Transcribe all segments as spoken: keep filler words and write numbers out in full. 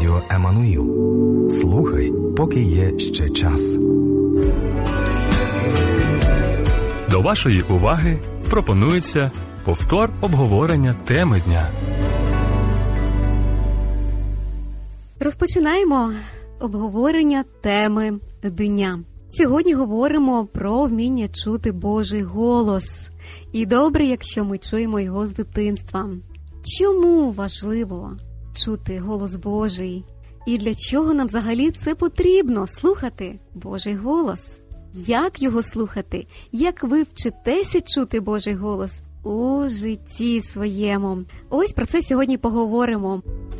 Радіо Еммануїл. Слухай, поки є ще час. До вашої уваги пропонується повтор обговорення теми дня. Розпочинаємо обговорення теми дня. Сьогодні говоримо про вміння чути Божий голос. І добре, якщо ми чуємо його з дитинства. Чому важливо чути голос Божий? І для чого нам взагалі це потрібно – слухати Божий голос? Як його слухати? Як ви вчитеся чути Божий голос у житті своєму? Ось про це сьогодні поговоримо.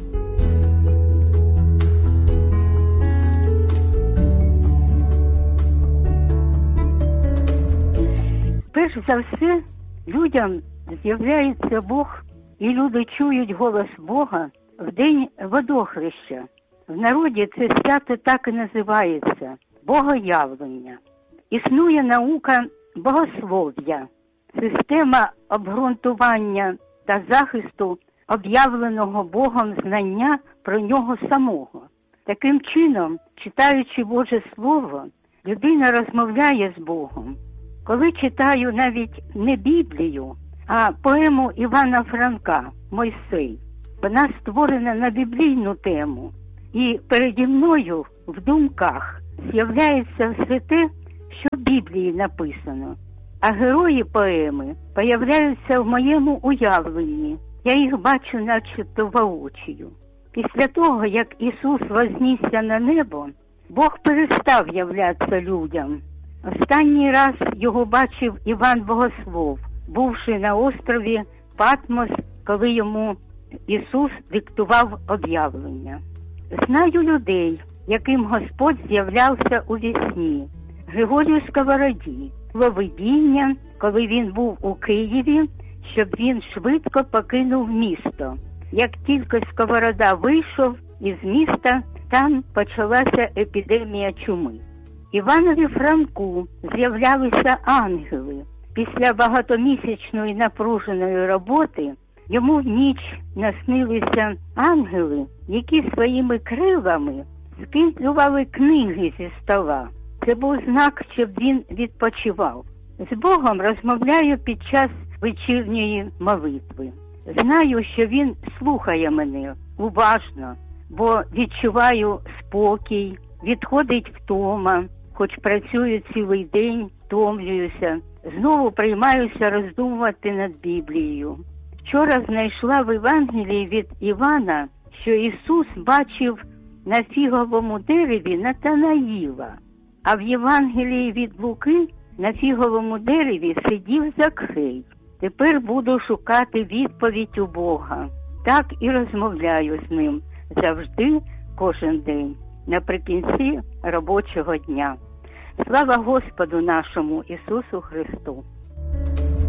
Перш за все, людям з'являється Бог, і люди чують голос Бога в день водохреща. В народі це свято так і називається – Богоявлення. Існує наука богослов'я, система обґрунтування та захисту об'явленого Богом знання про нього самого. Таким чином, читаючи Боже Слово, людина розмовляє з Богом. Коли читаю навіть не Біблію, а поему Івана Франка «Мойсей», вона створена на біблійну тему, і переді мною в думках з'являється все те, що в Біблії написано. А герої поеми появляються в моєму уявленні, я їх бачу начебто воочию. Після того, як Ісус вознісся на небо, Бог перестав являтися людям. Останній раз його бачив Іван Богослов, бувши на острові Патмос, коли йому Ісус диктував об'явлення. Знаю людей, яким Господь з'являвся у вісні. Григорію Сковороді, видіння, коли він був у Києві, щоб він швидко покинув місто. Як тільки Сковорода вийшов із міста, там почалася епідемія чуми. Іванові Франку з'являлися ангели. Після багатомісячної напруженої роботи йому в ніч наснилися ангели, які своїми крилами скидували книги зі стола. Це був знак, щоб він відпочивав. З Богом розмовляю під час вечірньої молитви. Знаю, що він слухає мене уважно, бо відчуваю спокій, відходить втома, хоч працюю цілий день, втомлююся, знову приймаюся роздумувати над Біблією. Вчора знайшла в Євангелії від Івана, що Ісус бачив на фіговому дереві Натанаїла, а в Євангелії від Луки на фіговому дереві сидів Закхей. Тепер буду шукати відповідь у Бога. Так і розмовляю з ним завжди, кожен день, наприкінці робочого дня. Слава Господу нашому Ісусу Христу!